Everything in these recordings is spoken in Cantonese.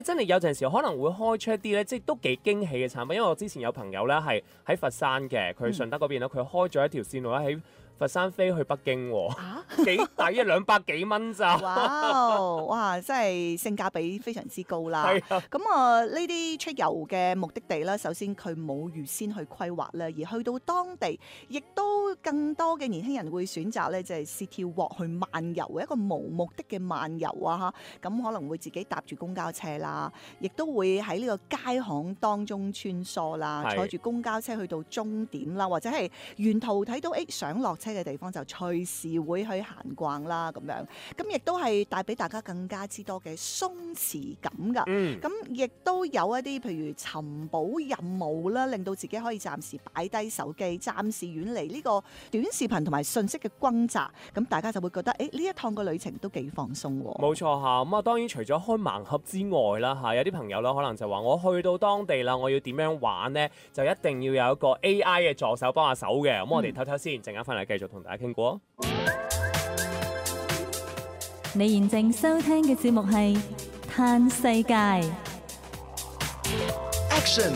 真係有陣時可能會開出一啲咧，即係都幾驚喜嘅產品。因為我之前有朋友咧係喺佛山嘅，佢順德嗰邊咧，佢開咗一條線路咧喺佛山飛去北京喎，幾抵啊，200幾蚊咋？ 哇！真係性價比非常之高啦。 係啊， 咁啊，呢啲出遊嘅目的地咧，首先佢冇預先去規劃咧，而去到當地，亦都更多嘅年輕人會選擇咧，就係 City Walk 去漫遊，一個無目的嘅漫遊啊嚇。咁可能會自己搭住公交車啦，亦都會喺呢個街巷當中穿梭啦，坐住公交車去到終點啦，或者係沿途睇到想落車嘅地方就隨時會去行逛啦咁樣，咁亦都係帶俾大家更加之多嘅鬆弛感㗎。咁亦都有一啲譬如尋寶任務啦，令到自己可以暫時擺低手機，暫時遠離呢個短視頻同埋信息嘅轟炸，咁大家就會覺得呢一趟個旅程都幾放鬆喎。 冇錯嚇，咁啊當然除咗開盲盒之外啦嚇，有啲朋友啦可能就話我去到當地啦，我要點樣玩呢？就一定要有一個 AI 嘅助手幫下手嘅。咁我哋唞唞先，陣間翻嚟繼續同大家傾過。 你現正收聽嘅節目係《嘆世界》。 Action！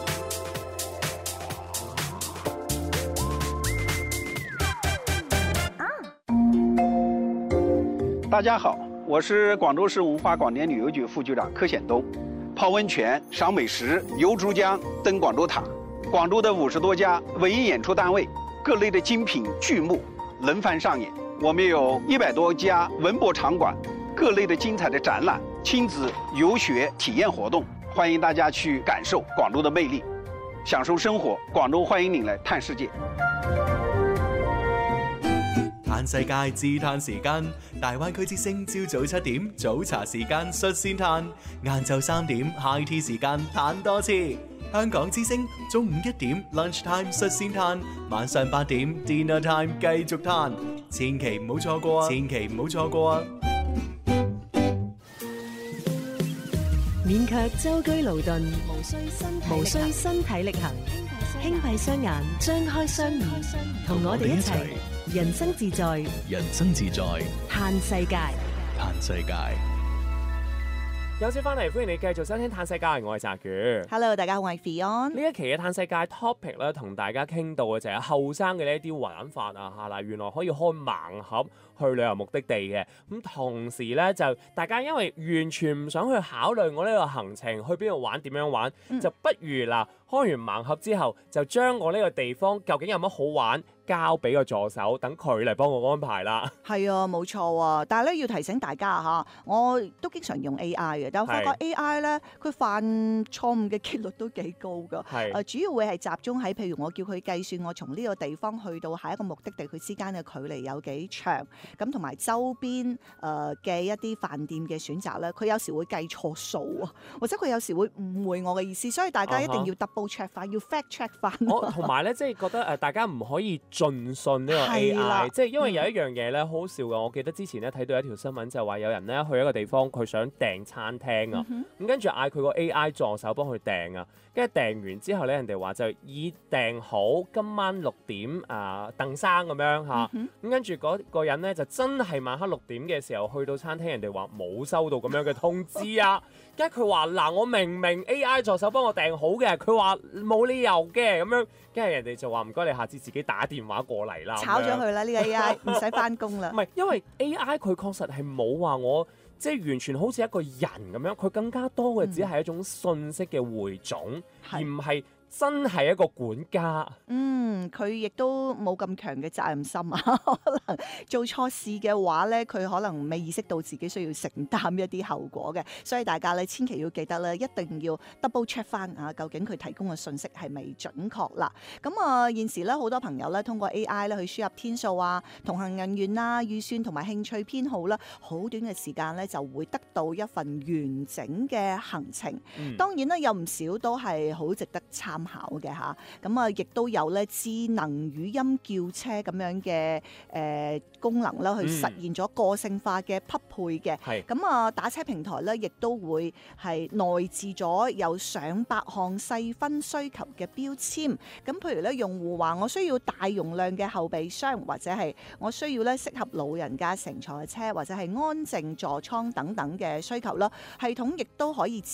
大家好，我是廣州市文化廣電旅遊局副局長柯顯東。泡溫泉、賞美食、遊珠江、登廣州塔，廣州的50多家文藝演出單位，各類的精品劇目輪番上演。我們有100多家文博場館，各類的精彩的展覽、親子遊學體驗活動，歡迎大家去感受廣州的魅力，享受生活。廣州歡迎您來嘆世界。 嘆世界自嘆時間，大灣區之聲朝早7點早茶時間率先嘆，晏晝3點 high tea 時間嘆多次。香港之聲中午1點 lunch time 率先嘆，晚上8點 dinner time 繼續嘆，千祈唔好錯過啊！千祈唔好錯過啊！ 免卻舟車勞頓，無需身體力行，輕閉雙眼，張開雙耳，同我哋一齊人生自在， 人生自在， 嘆世界， 嘆世界。 有次翻嚟，歡迎你繼續收聽《嘆世界》，我係澤宇。 Hello， 大家好，我係 Fion。 呢一期嘅《嘆世界》topic 咧，同大家傾到嘅就係後生嘅呢一啲玩法啊嚇嗱，原來可以開盲盒去旅遊目的地嘅。咁同時咧，就大家因為完全唔想去考慮我呢個行程去邊度玩點樣玩，就不如嗱開完盲盒之後，就將我呢個地方究竟有乜好玩，交俾個助手，等佢嚟幫我安排啦。 係啊，冇錯啊！但係咧要提醒大家嚇，我都經常用 AI 嘅，但我發覺 AI 咧佢犯錯誤嘅機率都幾高㗎。係主要會係集中喺譬如我叫佢計算我從呢個地方去到下一個目的地佢之間嘅距離有幾長，咁同埋周邊嘅一啲飯店嘅選擇咧，佢有時會計錯數啊，或者佢有時會誤會我嘅意思，所以大家一定要 double check 翻，要 fact check 翻。 同埋咧，即係覺得大家唔可以盡信呢個 AI，即係因為有一樣嘢咧好好笑㗎。我記得之前咧睇到一條新聞就係話有人咧去一個地方，佢想訂餐廳啊，咁跟住嗌佢個 AI 助手幫佢訂啊，跟住訂完之後咧，人哋話就已訂好今晚6點鄧生咁樣嚇，咁跟住嗰個人咧就真係晚黑6點嘅時候去到餐廳，人哋話冇收到咁樣嘅通知啊，跟住佢話嗱，我明明 AI 助手幫我訂好嘅，佢話冇理由嘅咁樣，跟住人哋就話唔該你下次自己打電話過嚟啦， 炒咗佢啦呢個 AI， 唔使翻工啦。 唔係，因為 AI 佢確實係冇話我即係完全好似一個人咁樣，佢更加多嘅只係一種信息嘅匯總，而唔係真係一個管家。 佢亦都冇咁強嘅責任心啊！可能做錯事嘅話咧，佢可能未意識到自己需要承擔一啲後果嘅，所以大家咧千祈要記得咧，一定要 double check 翻啊，究竟佢提供嘅信息係咪準確啦？咁現時咧好多朋友咧通過 AI 咧去輸入天數啊、同行人員啦、預算同埋興趣偏好啦，好短嘅時間咧就會得到一份完整嘅行程。當然咧有唔少都係好值得參考嘅嚇。咁亦都有咧智能語音叫車咁樣嘅功能啦，去實現咗個性化嘅匹配嘅。咁打車平台咧，亦都會係內置咗有上百項細分需求嘅標籤。咁譬如咧，用戶話我需要大容量嘅後備箱，或者係我需要咧適合老人家乘坐嘅車，或者係安靜座艙等等嘅需求啦。系統亦都可以自